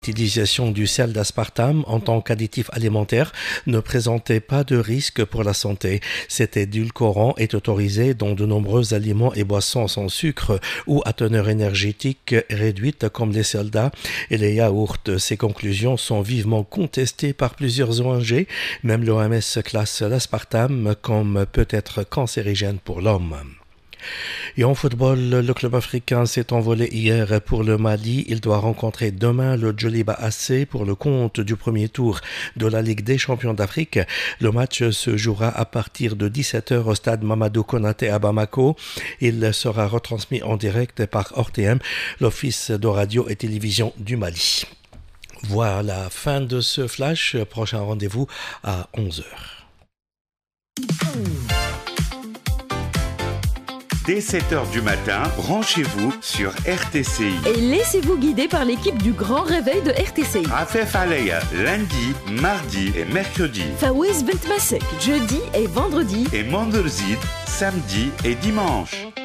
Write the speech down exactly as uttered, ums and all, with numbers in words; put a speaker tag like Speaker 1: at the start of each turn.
Speaker 1: L'utilisation du sel d'aspartame en tant qu'additif alimentaire ne présentait pas de risque pour la santé. Cet édulcorant est autorisé dans de nombreux aliments et boissons sans sucre ou à teneur énergétique réduite comme les sodas et les yaourts. Ces conclusions sont vivement contestées par plusieurs O N G. Même l'O M S classe l'aspartame comme peut-être cancérigène pour l'homme. Et en football, le club africain s'est envolé hier pour le Mali. Il doit rencontrer demain le Djoliba A C pour le compte du premier tour de la Ligue des champions d'Afrique. Le match se jouera à partir de dix-sept heures au stade Mamadou Konaté à Bamako. Il sera retransmis en direct par O R T M, l'Office de radio et télévision du Mali. Voilà, fin de ce flash. Prochain rendez-vous à onze heures.
Speaker 2: Dès sept heures du matin, branchez-vous sur R T C I.
Speaker 3: Et laissez-vous guider par l'équipe du Grand Réveil de R T C I.
Speaker 2: Afef Alaya, lundi, mardi et mercredi.
Speaker 3: Fawez Bent Masek, jeudi et vendredi.
Speaker 2: Et Manderzid, samedi et dimanche.